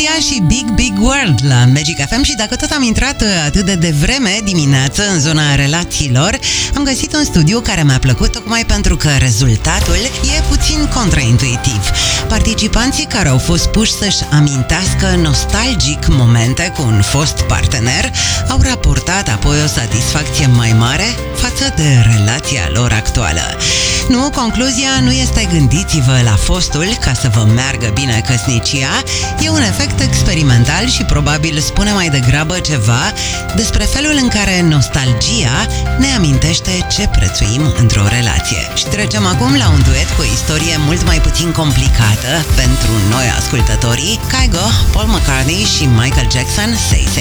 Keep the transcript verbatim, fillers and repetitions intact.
Sia și Big Big World la Magic F M. Și dacă tot am intrat atât de devreme dimineață în zona relațiilor, am găsit un studiu care mi-a plăcut tocmai pentru că rezultatul e puțin contraintuitiv. Participanții care au fost puși să-și amintească nostalgic momente cu un fost partener au raportat apoi o satisfacție mai mare față de relația lor actuală. Nu, concluzia nu este gândiți-vă la fostul ca să vă meargă bine căsnicia, e un efect experimental și probabil spune mai degrabă ceva despre felul în care nostalgia ne amintește ce prețuim într-o relație. Și trecem acum la un duet cu o istorie mult mai puțin complicată pentru noi ascultătorii. Kygo, Paul McCartney și Michael Jackson, Say Say.